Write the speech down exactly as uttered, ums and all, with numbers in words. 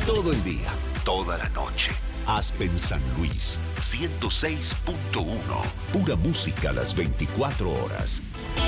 Todo el día, toda la noche. Aspen San Luis, ciento seis punto uno. Pura música las veinticuatro horas.